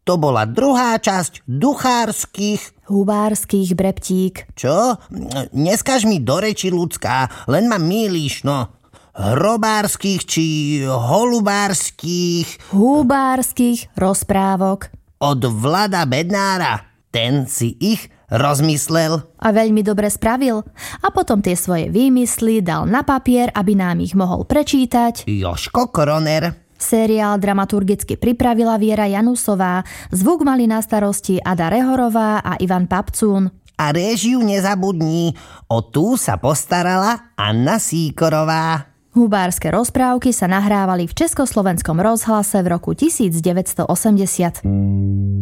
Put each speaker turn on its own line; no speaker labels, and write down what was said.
To bola druhá časť duchárskych...
Hubárskych, Breptík.
Čo? Neskaž mi do reči, ľudská, len ma mýliš, no. Hrobárskych či holubárskych...
Hubárskych rozprávok.
Od Vlada Bednára. Ten si ich rozmyslel.
A veľmi dobre spravil. A potom tie svoje výmysly dal na papier, aby nám ich mohol prečítať.
Jožko Koroner.
Seriál dramaturgicky pripravila Viera Janusová, zvuk mali na starosti Ada Rehorová a Ivan Papcún.
A réžiu nezabudni, o tú sa postarala Anna Síkorová.
Hubárske rozprávky sa nahrávali v Československom rozhlase v roku 1980.